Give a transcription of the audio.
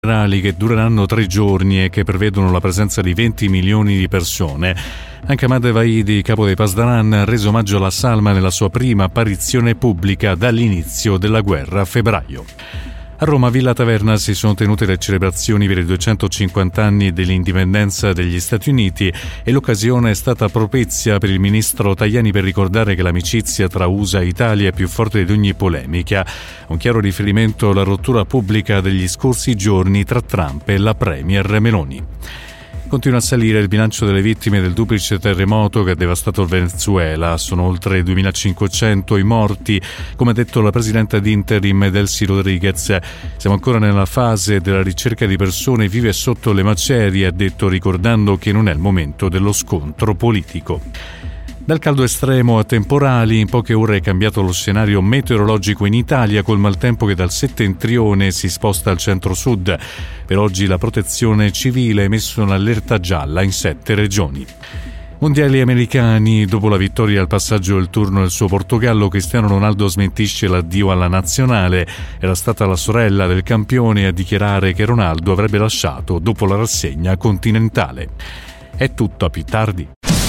che dureranno 3 giorni e che prevedono la presenza di 20 milioni di persone. Anche Ahmad Vahidi, capo dei Pasdaran, ha reso omaggio alla salma nella sua prima apparizione pubblica dall'inizio della guerra a febbraio. A Roma, Villa Taverna, si sono tenute le celebrazioni per i 250 anni dell'indipendenza degli Stati Uniti e l'occasione è stata propizia per il ministro Tajani per ricordare che l'amicizia tra USA e Italia è più forte di ogni polemica. Un chiaro riferimento alla rottura pubblica degli scorsi giorni tra Trump e la premier Meloni. Continua a salire il bilancio delle vittime del duplice terremoto che ha devastato il Venezuela. Sono oltre 2.500 i morti, come ha detto la presidenta di interim Delcy Rodriguez. Siamo ancora nella fase della ricerca di persone vive sotto le macerie, ha detto, ricordando che non è il momento dello scontro politico. Dal caldo estremo a temporali, in poche ore è cambiato lo scenario meteorologico in Italia, col maltempo che dal settentrione si sposta al centro-sud. Per oggi la protezione civile ha emesso un'allerta gialla in 7 regioni. Mondiali americani, dopo la vittoria al passaggio del turno del suo Portogallo, Cristiano Ronaldo smentisce l'addio alla nazionale. Era stata la sorella del campione a dichiarare che Ronaldo avrebbe lasciato dopo la rassegna continentale. È tutto, a più tardi.